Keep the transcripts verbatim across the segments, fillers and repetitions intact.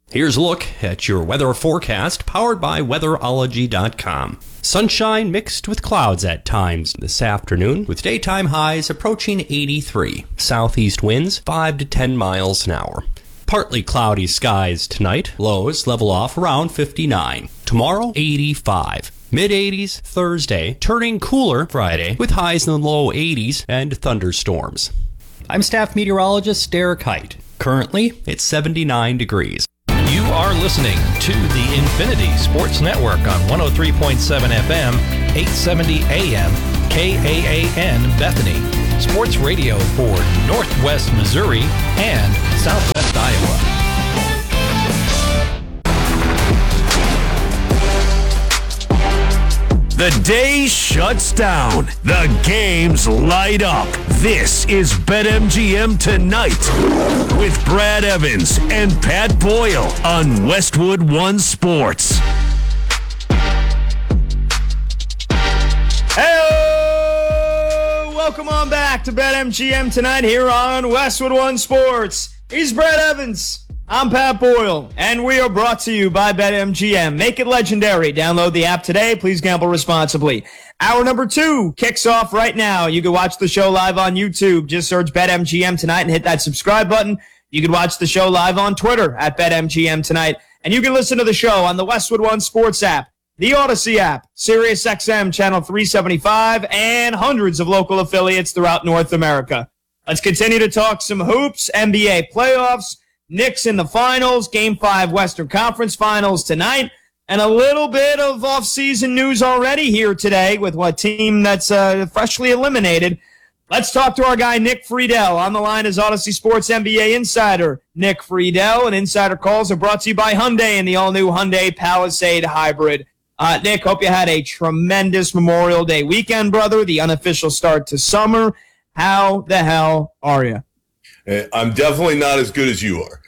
Here's a look at your weather forecast powered by weatherology dot com. Sunshine mixed with clouds at times this afternoon, with daytime highs approaching eighty-three. Southeast winds five to ten miles an hour. Partly cloudy skies tonight. Lows level off around fifty-nine. Tomorrow, eighty-five. Mid-eighties Thursday, turning cooler Friday with highs in the low eighties and thunderstorms. I'm staff meteorologist Derek Height. Currently, it's seventy-nine degrees. You are listening to the Infinity Sports Network on one oh three point seven F M, eight seventy A M, K A A N Bethany. Sports radio for Northwest Missouri and Southwest Iowa. The day shuts down. The games light up. This is BetMGM Tonight with Brad Evans and Pat Boyle on Westwood One Sports. Hey, welcome on back to BetMGM Tonight here on Westwood One Sports. He's Brad Evans. I'm Pat Boyle, and we are brought to you by BetMGM. Make it legendary. Download the app today. Please gamble responsibly. Hour number two kicks off right now. You can watch the show live on YouTube. Just search BetMGM Tonight and hit that subscribe button. You can watch the show live on Twitter at BetMGM Tonight. And you can listen to the show on the Westwood One Sports app, the Odyssey app, SiriusXM Channel three seventy-five, and hundreds of local affiliates throughout North America. Let's continue to talk some hoops, N B A playoffs, Knicks in the finals, Game five Western Conference Finals tonight, and a little bit of off-season news already here today with what team that's uh, freshly eliminated. Let's talk to our guy Nick Friedel. On the line is Odyssey Sports N B A insider Nick Friedel, and Insider Calls are brought to you by Hyundai and the all-new Hyundai Palisade Hybrid. Uh, Nick, hope you had a tremendous Memorial Day weekend, brother, the unofficial start to summer. How the hell are you? I'm definitely not as good as you are.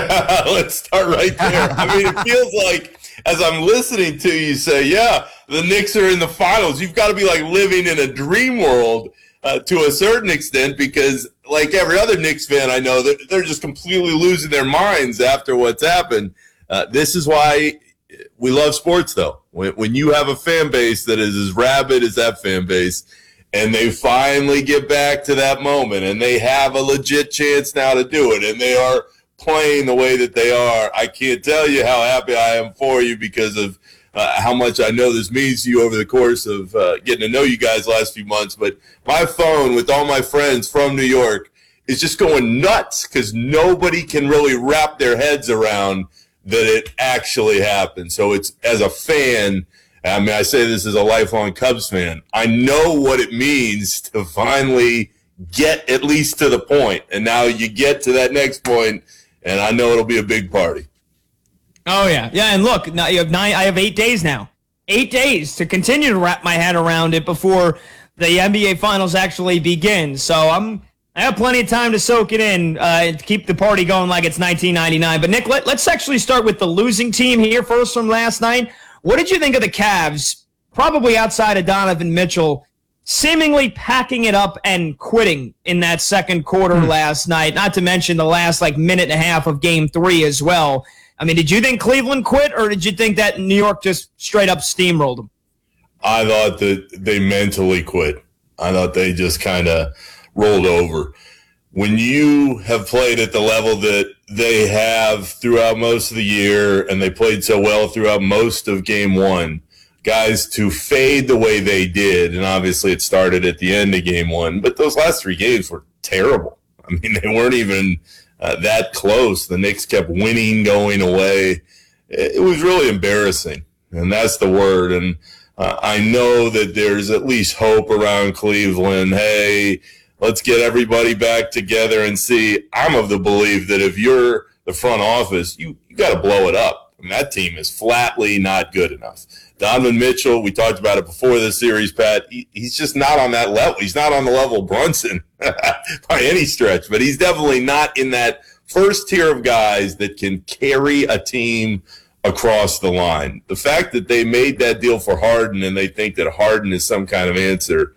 Let's start right there. I mean, it feels like as I'm listening to you say, yeah, the Knicks are in the finals, you've got to be like living in a dream world uh, to a certain extent, because like every other Knicks fan I know, they're, they're just completely losing their minds after what's happened. Uh, this is why we love sports, though. When, when you have a fan base that is as rabid as that fan base, and they finally get back to that moment, and they have a legit chance now to do it, and they are playing the way that they are, I can't tell you how happy I am for you because of uh, how much I know this means to you over the course of uh, getting to know you guys the last few months. But my phone with all my friends from New York is just going nuts because nobody can really wrap their heads around that it actually happened. So it's, as a fan, I mean, I say this as a lifelong Cubs fan, I know what it means to finally get at least to the point. And now you get to that next point, and I know it'll be a big party. Oh, yeah. Yeah, and look, now you have nine, I have eight days now. Eight days to continue to wrap my head around it before the N B A Finals actually begin. So I'm I have plenty of time to soak it in, uh, to keep the party going like it's nineteen ninety-nine. But, Nick, let, let's actually start with the losing team here first from last night. What did you think of the Cavs, probably outside of Donovan Mitchell, seemingly packing it up and quitting in that second quarter mm. last night, not to mention the last, like, minute and a half of game three as well? I mean, did you think Cleveland quit, or did you think that New York just straight up steamrolled them? I thought that they mentally quit. I thought they just kind of rolled over. When you have played at the level that they have throughout most of the year, and they played so well throughout most of game one, guys, to fade the way they did, and obviously it started at the end of game one, but those last three games were terrible. I mean, they weren't even uh, that close. The Knicks kept winning, going away. It, it was really embarrassing, and that's the word. And uh, I know that there's at least hope around Cleveland. Hey, let's get everybody back together and see. I'm of the belief that if you're the front office, you, you got to blow it up. And that team is flatly not good enough. Donovan Mitchell, we talked about it before this series, Pat, he, he's just not on that level. He's not on the level of Brunson by any stretch, but he's definitely not in that first tier of guys that can carry a team across the line. The fact that they made that deal for Harden and they think that Harden is some kind of answer,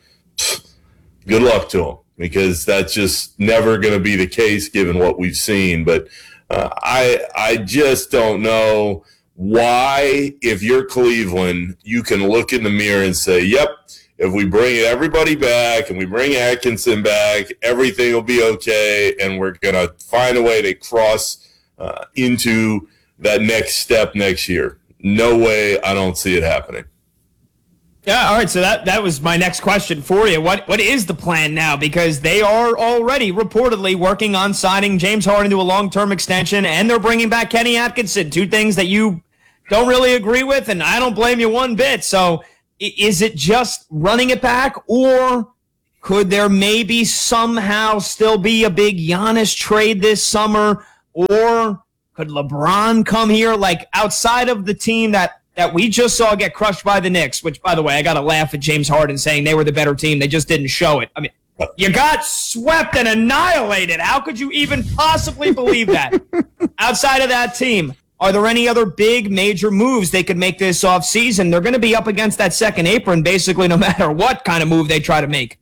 good luck to them, because that's just never going to be the case given what we've seen. But Uh, I I just don't know why, if you're Cleveland, you can look in the mirror and say, yep, if we bring everybody back and we bring Atkinson back, everything will be okay, and we're going to find a way to cross uh, into that next step next year. No way. I don't see it happening. Yeah, all right, so that, that was my next question for you. What What is the plan now? Because they are already reportedly working on signing James Harden to a long-term extension, and they're bringing back Kenny Atkinson, two things that you don't really agree with, and I don't blame you one bit. So is it just running it back, or could there maybe somehow still be a big Giannis trade this summer, or could LeBron come here? Like, outside of the team that that we just saw get crushed by the Knicks, which, by the way, I got to laugh at James Harden saying they were the better team. They just didn't show it. I mean, you got swept and annihilated. How could you even possibly believe that? Outside of that team, are there any other big major moves they could make this offseason? They're going to be up against that second apron basically no matter what kind of move they try to make.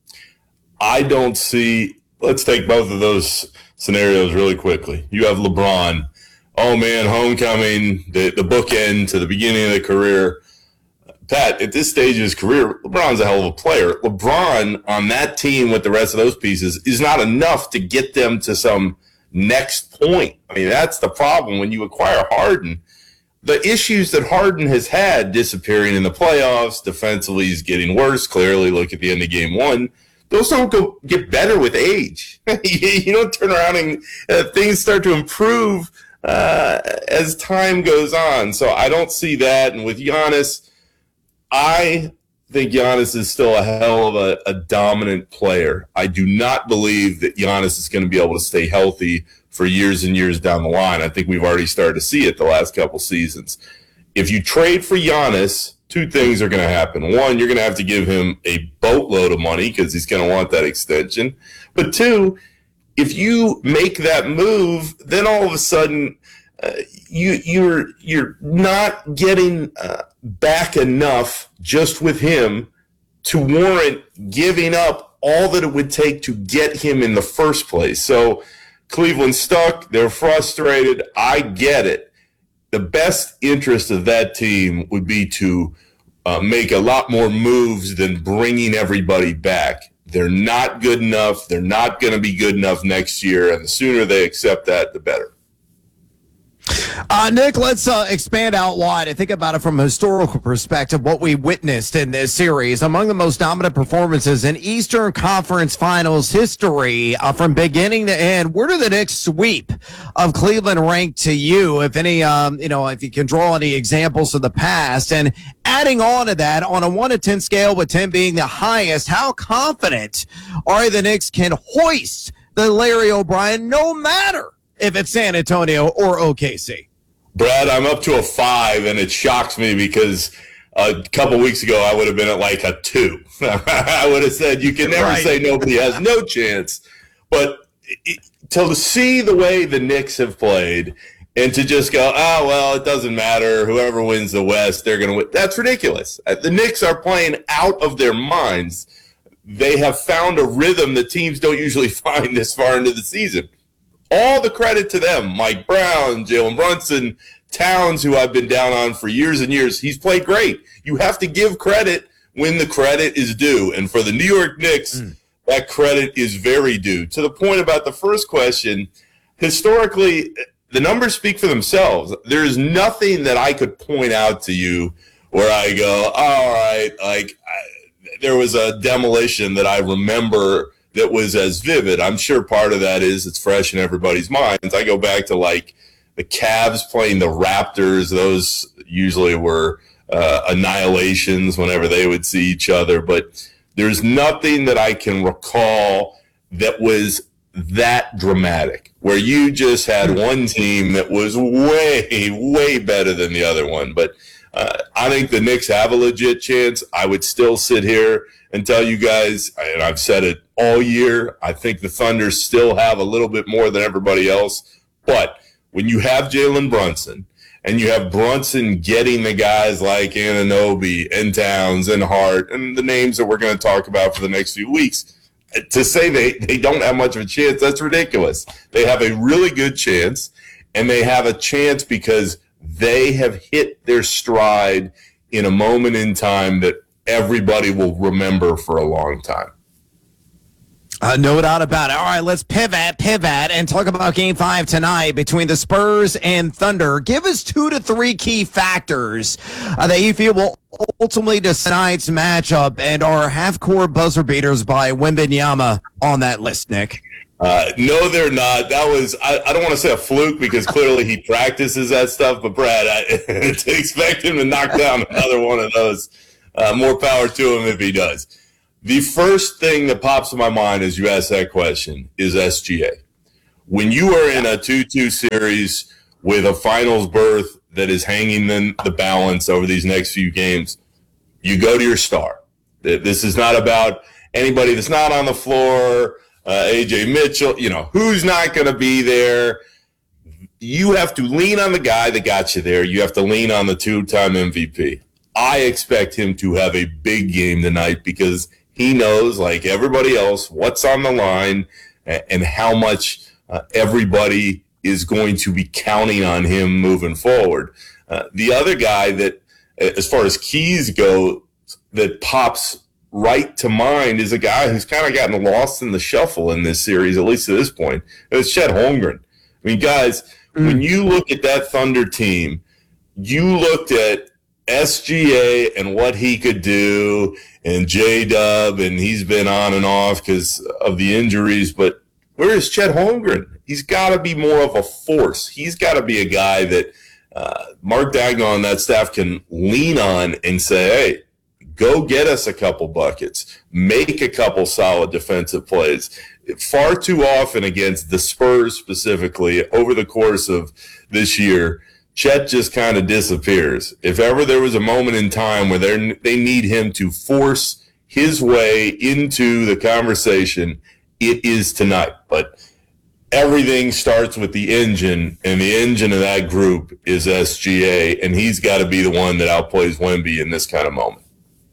I don't see – let's take both of those scenarios really quickly. You have LeBron. Oh, man, homecoming, the, the bookend to the beginning of the career. Pat, at this stage of his career, LeBron's a hell of a player. LeBron on that team with the rest of those pieces is not enough to get them to some next point. I mean, that's the problem when you acquire Harden. The issues that Harden has had, disappearing in the playoffs, defensively is getting worse. Clearly, look at the end of game one. Those don't go get better with age. You don't turn around and uh, things start to improve Uh, as time goes on. So I don't see that. And with Giannis, I think Giannis is still a hell of a, a dominant player. I do not believe that Giannis is going to be able to stay healthy for years and years down the line. I think we've already started to see it the last couple seasons. If you trade for Giannis, two things are going to happen. One, you're going to have to give him a boatload of money because he's going to want that extension. But two, if you make that move, then all of a sudden uh, you, you're you're not getting uh, back enough just with him to warrant giving up all that it would take to get him in the first place. So Cleveland's stuck. They're frustrated. I get it. The best interest of that team would be to uh, make a lot more moves than bringing everybody back. They're not good enough. They're not going to be good enough next year, and the sooner they accept that, the better. Uh, Nick, let's uh, expand out wide and think about it from a historical perspective, what we witnessed in this series. Among the most dominant performances in Eastern Conference Finals history uh, from beginning to end, where do the Knicks sweep of Cleveland rank to you, if any, um, you know, if you can draw any examples of the past? And adding on to that, on a one to ten scale, with ten being the highest, how confident are the Knicks can hoist the Larry O'Brien no matter if it's San Antonio or O K C? Brad, I'm up to a five, and it shocks me because a couple weeks ago I would have been at like a two. I would have said you can never right. say nobody has no chance. But it, to see the way the Knicks have played and to just go, oh, well, it doesn't matter. Whoever wins the West, they're going to win. That's ridiculous. The Knicks are playing out of their minds. They have found a rhythm that teams don't usually find this far into the season. All the credit to them. Mike Brown, Jalen Brunson, Towns, who I've been down on for years and years. He's played great. You have to give credit when the credit is due. And for the New York Knicks, mm. that credit is very due. To the point about the first question, historically, the numbers speak for themselves. There is nothing that I could point out to you where I go, all right, like I, there was a demolition that I remember that was as vivid. I'm sure part of that is it's fresh in everybody's minds. I go back to like the Cavs playing the Raptors. Those usually were uh, annihilations whenever they would see each other. But there's nothing that I can recall that was that dramatic, where you just had one team that was way, way better than the other one. But uh, I think the Knicks have a legit chance. I would still sit here and tell you guys, and I've said it all year, I think the Thunder still have a little bit more than everybody else. But when you have Jalen Brunson and you have Brunson getting the guys like Anunoby and Towns and Hart and the names that we're going to talk about for the next few weeks, to say they, they don't have much of a chance, that's ridiculous. They have a really good chance, and they have a chance because they have hit their stride in a moment in time that everybody will remember for a long time. Uh, no doubt about it. All right, let's pivot, pivot, and talk about Game Five tonight between the Spurs and Thunder. Give us two to three key factors uh, that you feel will ultimately decide tonight's matchup, and our half-court buzzer beaters by Wembanyama on that list, Nick. Uh, no, they're not. That was, I, I don't want to say a fluke because clearly he practices that stuff, but Brad, I, to expect him to knock down another one of those, uh, more power to him if he does. The first thing that pops in my mind as you ask that question is S G A. When you are in a two two series with a finals berth that is hanging in the balance over these next few games, you go to your star. This is not about anybody that's not on the floor, uh, A J Mitchell, you know, who's not going to be there. You have to lean on the guy that got you there. You have to lean on the two-time M V P. I expect him to have a big game tonight because he knows, like everybody else, what's on the line and how much uh, everybody is going to be counting on him moving forward. Uh, the other guy that, as far as keys go, that pops right to mind is a guy who's kind of gotten lost in the shuffle in this series, at least to this point. It's Chet Holmgren. I mean, guys, mm. when you look at that Thunder team, you looked at S G A and what he could do, and J-Dub, and he's been on and off because of the injuries, but where is Chet Holmgren? He's got to be more of a force. He's got to be a guy that uh, Mark Daigneault and that staff can lean on and say, hey, go get us a couple buckets, make a couple solid defensive plays. Far too often against the Spurs specifically over the course of this year, Chet just kind of disappears. If ever there was a moment in time where they they need him to force his way into the conversation, it is tonight. But everything starts with the engine, and the engine of that group is S G A, and he's got to be the one that outplays Wemby in this kind of moment.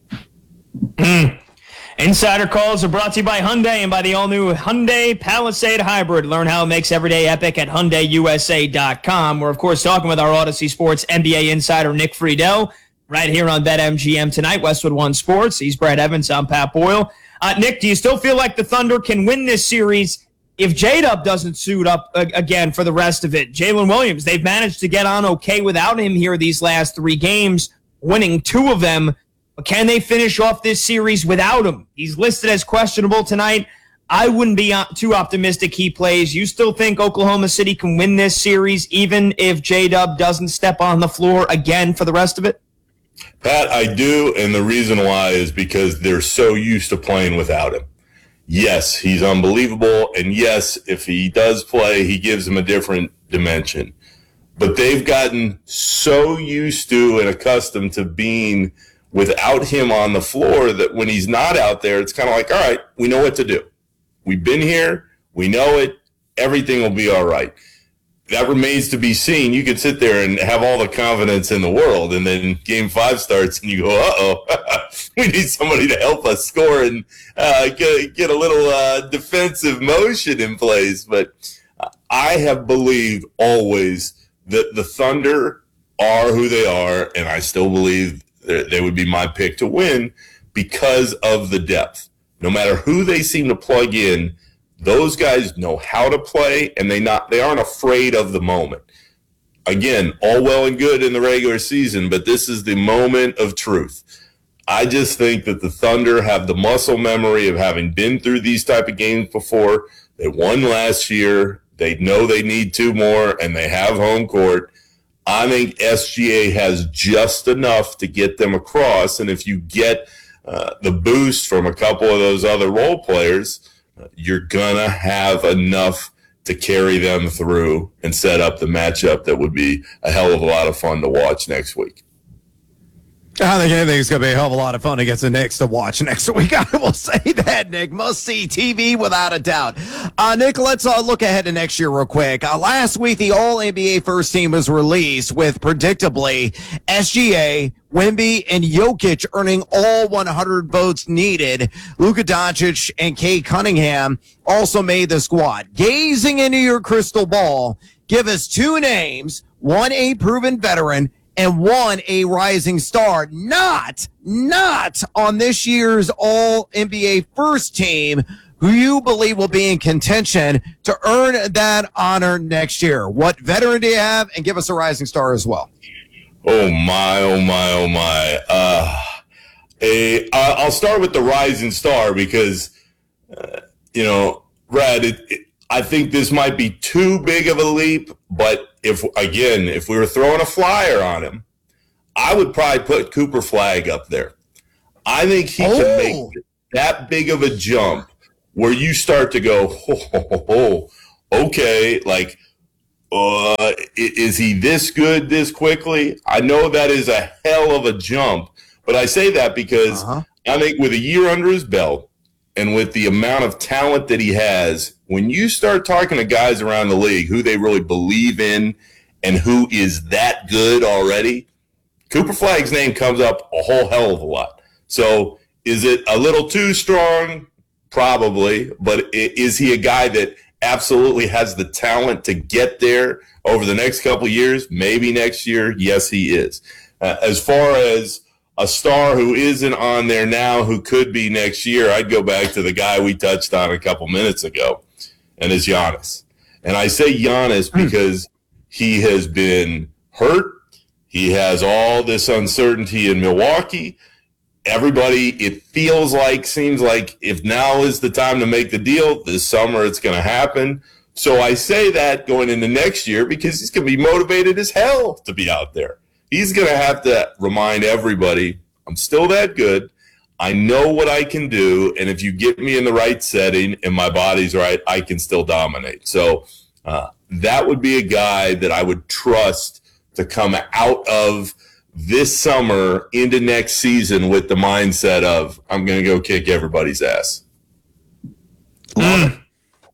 Mm. Insider calls are brought to you by Hyundai and by the all-new Hyundai Palisade Hybrid. Learn how it makes every day epic at Hyundai U S A dot com. We're, of course, talking with our Odyssey Sports N B A insider, Nick Friedel, right here on BetMGM tonight, Westwood One Sports. He's Brad Evans. I'm Pat Boyle. Uh, Nick, do you still feel like the Thunder can win this series if J-Dub doesn't suit up uh, again for the rest of it? Jalen Williams, they've managed to get on okay without him here these last three games, winning two of them. But can they finish off this series without him? He's listed as questionable tonight. I wouldn't be too optimistic he plays. You still think Oklahoma City can win this series even if J-Dub doesn't step on the floor again for the rest of it? Pat, I do, and the reason why is because they're so used to playing without him. Yes, he's unbelievable, and yes, if he does play, he gives them a different dimension. But they've gotten so used to and accustomed to being without him on the floor that when he's not out there, it's kind of like, all right, we know what to do. We've been here. We know it. Everything will be all right. That remains to be seen. You could sit there and have all the confidence in the world, and then game five starts and you go, uh-oh, we need somebody to help us score and uh, get, get a little uh, defensive motion in place. But I have believed always that the Thunder are who they are, and I still believe they would be my pick to win because of the depth. No matter who they seem to plug in, those guys know how to play, and they not they aren't afraid of the moment. Again, all well and good in the regular season, but this is the moment of truth. I just think that the Thunder have the muscle memory of having been through these type of games before. They won last year. They know they need two more, and they have home court. I think S G A has just enough to get them across, and if you get uh, the boost from a couple of those other role players, uh, you're going to have enough to carry them through and set up the matchup that would be a hell of a lot of fun to watch next week. I think anything's going to be a hell of a lot of fun against the Knicks to watch next week. I will say that, Nick. Must-see T V without a doubt. Uh, Nick, let's uh, look ahead to next year real quick. Uh, last week, the All-N B A first team was released with, predictably, S G A, Wemby, and Jokic earning all one hundred votes needed. Luka Doncic and Cade Cunningham also made the squad. Gazing into your crystal ball, give us two names, one a proven veteran, and one a rising star, not, not on this year's All-N B A first team, who you believe will be in contention to earn that honor next year. What veteran do you have? And give us a rising star as well. Oh, my, oh, my, oh, my. Uh, a, I'll start with the rising star because, uh, you know, Brad, it, it, I think this might be too big of a leap, but if, again, if we were throwing a flyer on him, I would probably put Cooper Flagg up there. I think he oh. can make that big of a jump where you start to go, oh, oh, oh, oh okay, like, uh, is he this good this quickly? I know that is a hell of a jump, but I say that because uh-huh. I think with a year under his belt and with the amount of talent that he has, when you start talking to guys around the league who they really believe in and who is that good already, Cooper Flagg's name comes up a whole hell of a lot. So is it a little too strong? Probably. But is he a guy that absolutely has the talent to get there over the next couple of years? Maybe next year. Yes, he is. Uh, as far as a star who isn't on there now who could be next year, I'd go back to the guy we touched on a couple minutes ago, and it's Giannis. And I say Giannis because he has been hurt. He has all this uncertainty in Milwaukee. Everybody, it feels like, seems like if now is the time to make the deal, this summer it's going to happen. So I say that going into next year because he's going to be motivated as hell to be out there. He's going to have to remind everybody, I'm still that good. I know what I can do, and if you get me in the right setting and my body's right, I can still dominate. So uh, that would be a guy that I would trust to come out of this summer into next season with the mindset of, I'm going to go kick everybody's ass. Mm.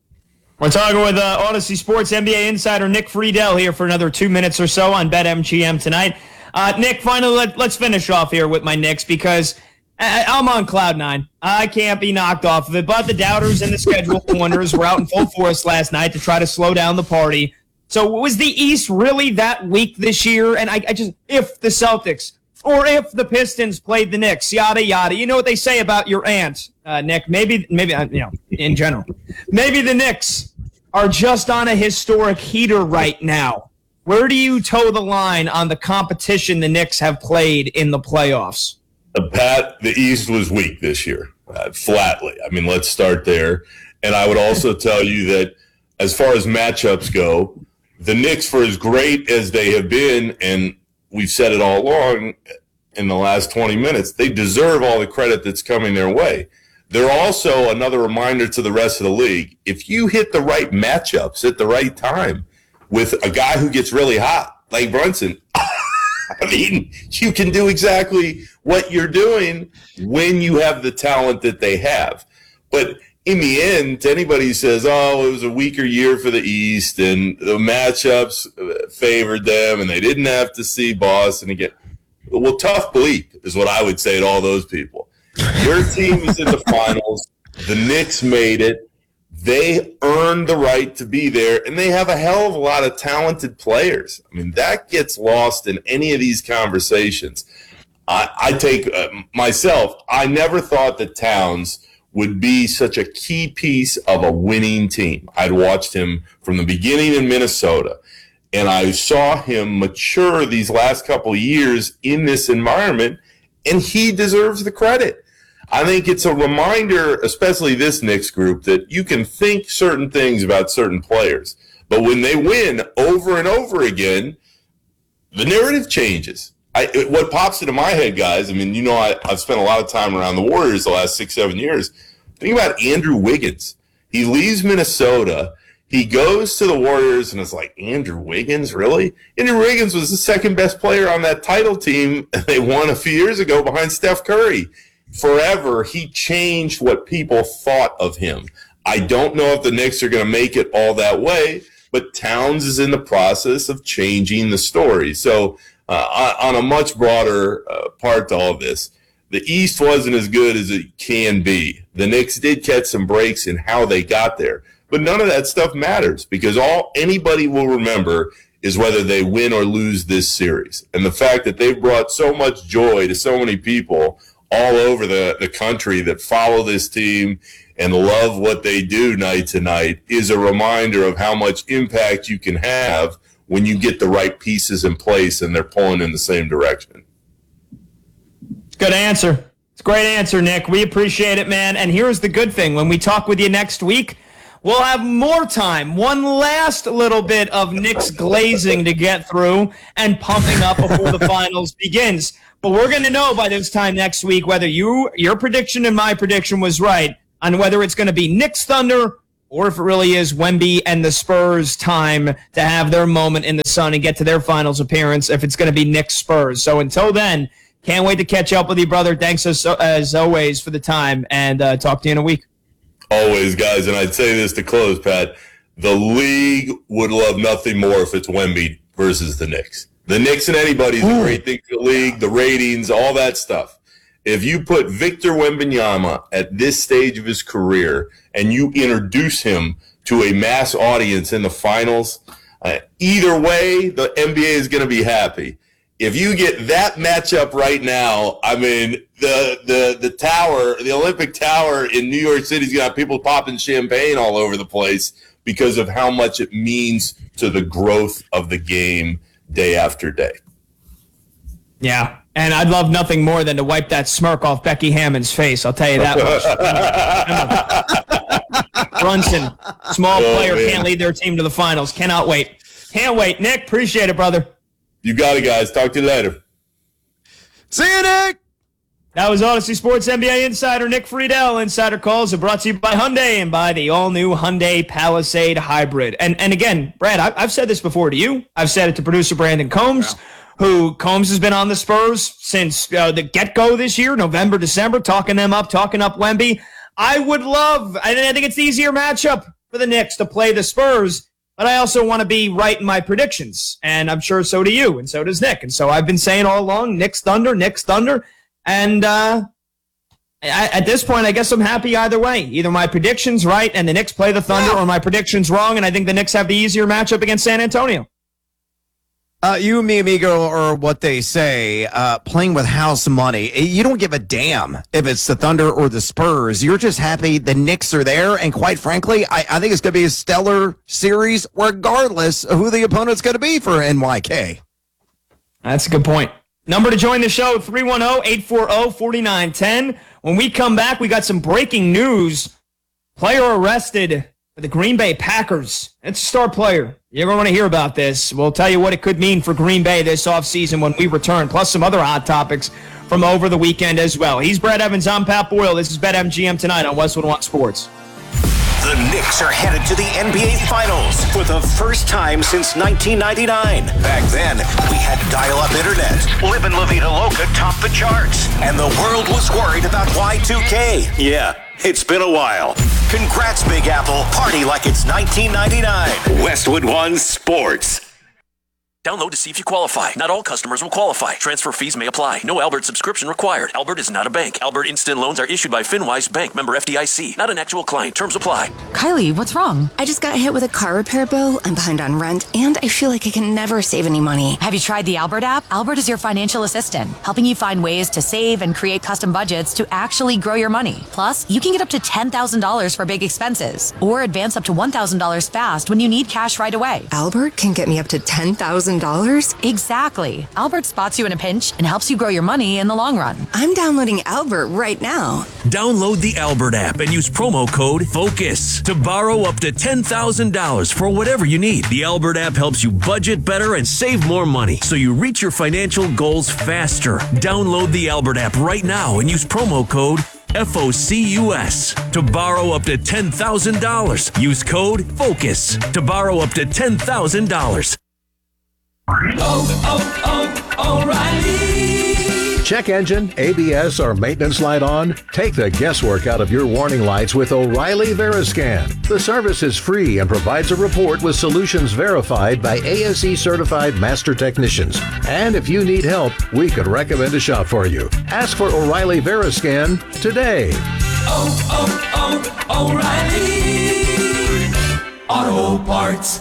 We're talking with uh, Odyssey Sports N B A insider Nick Friedel here for another two minutes or so on BetMGM tonight. Uh, Nick, finally, let, let's finish off here with my Knicks because I, I'm on cloud nine. I can't be knocked off of it, but the doubters and the schedule wonders were out in full force last night to try to slow down the party. So was the East really that weak this year? And I, I just, if the Celtics or if the Pistons played the Knicks, yada, yada, you know what they say about your aunt, uh, Nick, maybe, maybe, uh, you know, in general, maybe the Knicks are just on a historic heater right now. Where do you toe the line on the competition the Knicks have played in the playoffs? Uh, Pat, the East was weak this year, uh, flatly. I mean, let's start there. And I would also tell you that as far as matchups go, the Knicks, for as great as they have been, and we've said it all along in the last twenty minutes, they deserve all the credit that's coming their way. They're also another reminder to the rest of the league. If you hit the right matchups at the right time with a guy who gets really hot, like Brunson, I mean, you can do exactly what you're doing when you have the talent that they have. But in the end, to anybody who says, oh, it was a weaker year for the East and the matchups favored them and they didn't have to see Boston again. Well, tough bleep is what I would say to all those people. Your team is in the finals. The Knicks made it. They earned the right to be there, and they have a hell of a lot of talented players. I mean, that gets lost in any of these conversations. I, I take uh, myself, I never thought that Towns would be such a key piece of a winning team. I'd watched him from the beginning in Minnesota, and I saw him mature these last couple of years in this environment, and he deserves the credit. I think it's a reminder, especially this Knicks group, that you can think certain things about certain players, but when they win over and over again, the narrative changes. I, what pops into my head, guys, I mean, you know, I, I've spent a lot of time around the Warriors the last six, seven years. Think about Andrew Wiggins. He leaves Minnesota. He goes to the Warriors, and it's like, Andrew Wiggins, really? Andrew Wiggins was the second best player on that title team they won a few years ago behind Steph Curry. Forever, he changed what people thought of him. I don't know if the Knicks are going to make it all that way, but Towns is in the process of changing the story. So uh, on a much broader uh, part to all of this, the East wasn't as good as it can be. The Knicks did catch some breaks in how they got there. But none of that stuff matters because all anybody will remember is whether they win or lose this series. And the fact that they've brought so much joy to so many people all over the, the country that follow this team and love what they do night to night is a reminder of how much impact you can have when you get the right pieces in place and they're pulling in the same direction. Good answer. It's a great answer, Nick. We appreciate it, man. And here's the good thing. When we talk with you next week, we'll have more time, one last little bit of Knicks glazing to get through and pumping up before the finals begins. But we're going to know by this time next week whether you your prediction and my prediction was right on whether it's going to be Knicks Thunder or if it really is Wemby and the Spurs time to have their moment in the sun and get to their finals appearance if it's going to be Knicks Spurs. So until then, can't wait to catch up with you, brother. Thanks as, as always for the time, and uh, talk to you in a week. Always, guys, and I'd say this to close, Pat. The league would love nothing more if it's Wemby versus the Knicks. The Knicks and anybody is a great thing for the league, the ratings, all that stuff. If you put Victor Wembanyama at this stage of his career and you introduce him to a mass audience in the finals, uh, either way, the N B A is going to be happy. If you get that matchup right now, I mean, the the the tower, the Olympic Tower in New York City is going to have people popping champagne all over the place because of how much it means to the growth of the game day after day. Yeah, and I'd love nothing more than to wipe that smirk off Becky Hammond's face. I'll tell you that much. Brunson, small oh, player, man. Can't lead their team to the finals. Cannot wait. Can't wait. Nick, appreciate it, brother. You got it, guys. Talk to you later. See you, Nick. That was Odyssey Sports N B A insider Nick Friedel. Insider calls are brought to you by Hyundai and by the all-new Hyundai Palisade Hybrid. And and again, Brad, I, I've said this before to you. I've said it to producer Brandon Combs, yeah. who Combs has been on the Spurs since uh, the get-go this year, November, December, talking them up, talking up Wemby. I would love, I think it's the easier matchup for the Knicks to play the Spurs, but I also want to be right in my predictions, and I'm sure so do you, and so does Nick. And so I've been saying all along, Knicks Thunder, Knicks Thunder, and uh, I, at this point, I guess I'm happy either way. Either my prediction's right and the Knicks play the Thunder, yeah. or my prediction's wrong, and I think the Knicks have the easier matchup against San Antonio. Uh, you and me, amigo, are what they say, uh, playing with house money. You don't give a damn if it's the Thunder or the Spurs. You're just happy the Knicks are there. And quite frankly, I, I think it's going to be a stellar series regardless of who the opponent's going to be for N Y K. That's a good point. Number to join the show, three one zero, eight four zero, four nine one zero. When we come back, we got some breaking news. Player arrested for the Green Bay Packers. It's a star player. You're going to want to hear about this. We'll tell you what it could mean for Green Bay this offseason when we return, plus some other hot topics from over the weekend as well. He's Brad Evans. I'm Pat Boyle. This is BetMGM Tonight on Westwood One Sports. The Knicks are headed to the N B A Finals for the first time since nineteen ninety-nine. Back then, we had dial-up internet. Livin' La Vida Loca topped the charts. And the world was worried about Y two K. Yeah, it's been a while. Congrats, Big Apple. Party like it's nineteen ninety-nine. Westwood One Sports. Download to see if you qualify. Not all customers will qualify. Transfer fees may apply. No Albert subscription required. Albert is not a bank. Albert Instant Loans are issued by FinWise Bank, member F D I C. Not an actual client. Terms apply. Kylie, what's wrong? I just got hit with a car repair bill. I'm behind on rent, and I feel like I can never save any money. Have you tried the Albert app? Albert is your financial assistant, helping you find ways to save and create custom budgets to actually grow your money. Plus, you can get up to ten thousand dollars for big expenses, or advance up to one thousand dollars fast when you need cash right away. Albert can get me up to ten thousand dollars? Exactly. Albert spots you in a pinch and helps you grow your money in the long run. I'm downloading Albert right now. Download the Albert app and use promo code FOCUS to borrow up to ten thousand dollars for whatever you need. The Albert app helps you budget better and save more money so you reach your financial goals faster. Download the Albert app right now and use promo code F O C U S. To borrow up to ten thousand dollars, use code FOCUS to borrow up to ten thousand dollars. Oh, oh, O'Reilly. Check engine, A B S, or maintenance light on? Take the guesswork out of your warning lights with O'Reilly Veriscan. The service is free and provides a report with solutions verified by A S E certified master technicians. And if you need help, we could recommend a shop for you. Ask for O'Reilly Veriscan today. Oh, oh, oh, O'Reilly Auto Parts.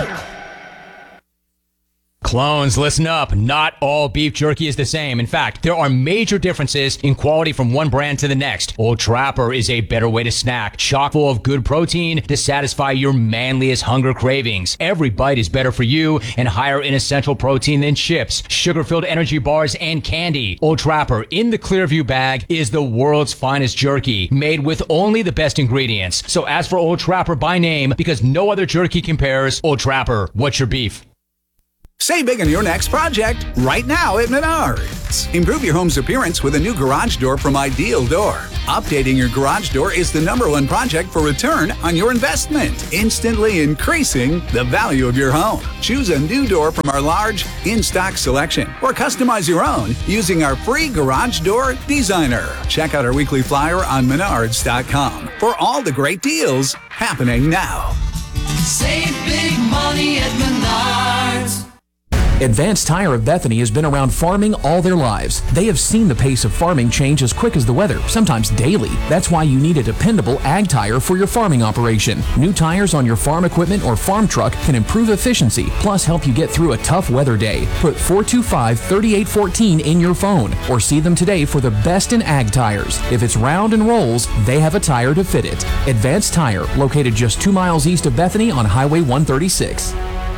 Clones, listen up. Not all beef jerky is the same. In fact, there are major differences in quality from one brand to the next. Old Trapper is a better way to snack, chock full of good protein to satisfy your manliest hunger cravings. Every bite is better for you and higher in essential protein than chips, sugar-filled energy bars, and candy. Old Trapper in the Clearview bag is the world's finest jerky, made with only the best ingredients. So ask for Old Trapper by name because no other jerky compares. Old Trapper, what's your beef? Save big on your next project right now at Menards. Improve your home's appearance with a new garage door from Ideal Door. Updating your garage door is the number one project for return on your investment, instantly increasing the value of your home. Choose a new door from our large in-stock selection or customize your own using our free garage door designer. Check out our weekly flyer on menards dot com for all the great deals happening now. Save big money at Menards. Advanced Tire of Bethany has been around farming all their lives. They have seen the pace of farming change as quick as the weather, sometimes daily. That's why you need a dependable ag tire for your farming operation. New tires on your farm equipment or farm truck can improve efficiency, plus help you get through a tough weather day. Put four two five, three eight one four in your phone or see them today for the best in ag tires. If it's round and rolls, they have a tire to fit it. Advanced Tire, located just two miles east of Bethany on Highway one thirty-six.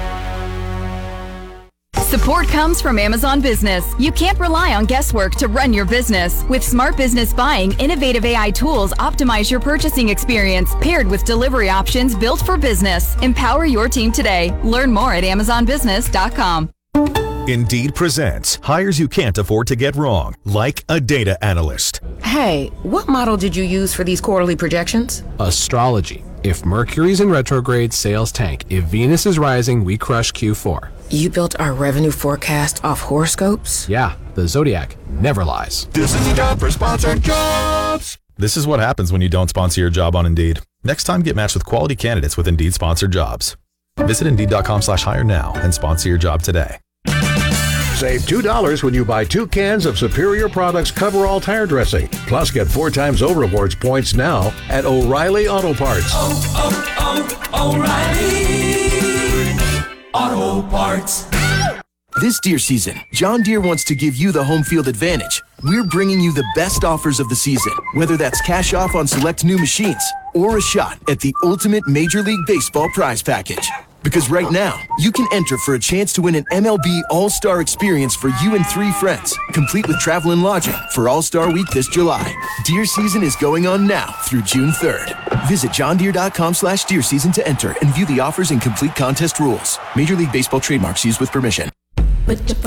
Support comes from Amazon Business. You can't rely on guesswork to run your business. With Smart Business Buying, innovative A I tools optimize your purchasing experience, paired with delivery options built for business. Empower your team today. Learn more at amazon business dot com. Indeed presents hires you can't afford to get wrong, like a data analyst. Hey, what model did you use for these quarterly projections? Astrology. If Mercury's in retrograde, sales tank. If Venus is rising, we crush Q four. You built our revenue forecast off horoscopes? Yeah, the Zodiac never lies. This is the job for sponsored jobs. This is what happens when you don't sponsor your job on Indeed. Next time, get matched with quality candidates with Indeed sponsored jobs. Visit Indeed.com slash hire now and sponsor your job today. Save two dollars when you buy two cans of Superior Products Coverall Tire Dressing. Plus, get four times O Rewards points now at O'Reilly Auto Parts. Oh, oh, oh, O'Reilly Auto Parts. This deer season, John Deere wants to give you the home field advantage. We're bringing you the best offers of the season, whether that's cash off on select new machines or a shot at the ultimate Major League Baseball prize package. Because right now, you can enter for a chance to win an M L B All-Star experience for you and three friends, complete with travel and lodging for All-Star Week this July. Deer season is going on now through June third. Visit johndeere.com slash deer season to enter and view the offers and complete contest rules. Major League Baseball trademarks used with permission. Put your